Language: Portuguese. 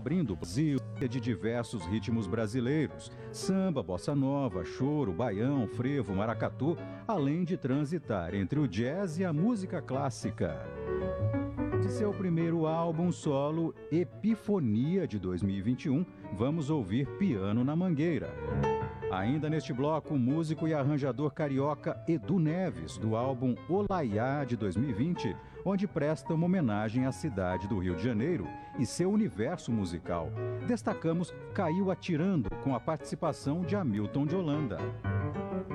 abrindo o Brasil de diversos ritmos brasileiros: samba, bossa nova, choro, baião, frevo, maracatu, além de transitar entre o jazz e a música clássica. De seu primeiro álbum solo, Epifonia, de 2021, vamos ouvir Piano na Mangueira. Ainda neste bloco, o músico e arranjador carioca Edu Neves, do álbum Olaiá, de 2020, onde presta uma homenagem à cidade do Rio de Janeiro e seu universo musical. Destacamos Caiu Atirando, com a participação de Hamilton de Holanda.